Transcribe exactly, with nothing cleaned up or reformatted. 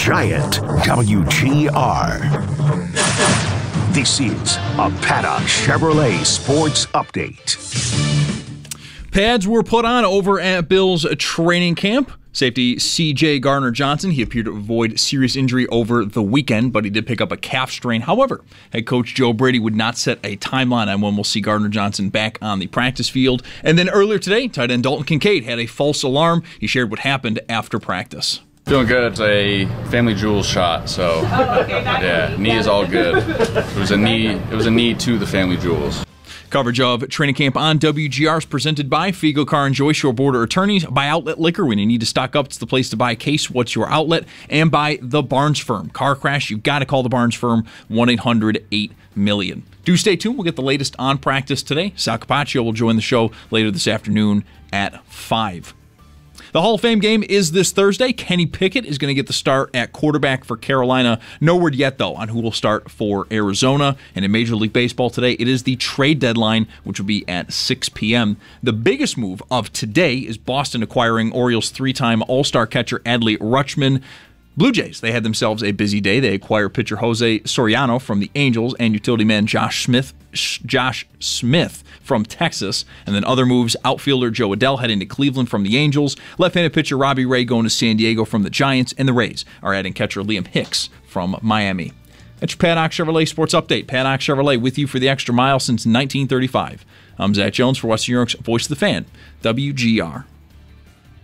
Giant W G R. This is a Paddock Chevrolet Sports Update. Pads were put on over at Bills training camp. Safety C J Gardner-Johnson, he appeared to avoid serious injury over the weekend, but he did pick up a calf strain. However, head coach Joe Brady would not set a timeline on when we'll see Gardner-Johnson back on the practice field. And then earlier today, tight end Dalton Kincaid had a false alarm. He shared what happened after practice. Feeling good. It's a Family Jewels shot, so yeah, knee is all good. It was a knee. It was a knee to the Family Jewels. Coverage of training camp on W G R is presented by Figo Car and Joy Shore Border Attorneys, by Outlet Liquor. When you need to stock up, it's the place to buy. Case, what's your outlet? And by The Barnes Firm. Car crash, you've got to call The Barnes Firm, one eight hundred eight million. Do stay tuned. We'll get the latest on practice today. Sal Capaccio will join the show later this afternoon at five. The Hall of Fame game is this Thursday. Kenny Pickett is going to get the start at quarterback for Carolina. No word yet, though, on who will start for Arizona. And in Major League Baseball today, it is the trade deadline, which will be at six p.m. The biggest move of today is Boston acquiring Orioles three-time All-Star catcher Adley Rutschman. Blue Jays, they had themselves a busy day. They acquire pitcher Jose Soriano from the Angels and utility man Josh Smith Josh Smith from Texas. And then other moves, outfielder Joe Adell heading to Cleveland from the Angels, left-handed pitcher Robbie Ray going to San Diego from the Giants, and the Rays are adding catcher Liam Hicks from Miami. That's your Paddock Chevrolet Sports Update. Paddock Chevrolet with you for the extra mile since nineteen thirty-five. I'm Zach Jones for Western New York's Voice of the Fan, W G R.